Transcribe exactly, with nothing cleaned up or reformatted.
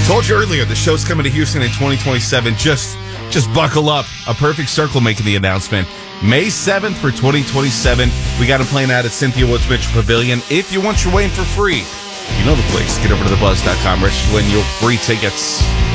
Told you earlier, the show's coming to Houston in twenty twenty-seven. Just, just buckle up. A Perfect Circle making the announcement. May seventh for twenty twenty-seven. We got them playing out at Cynthia Woods Mitchell Pavilion. If you want your way in for free, you know the place. Get over to the buzz dot com. Register to win your free tickets.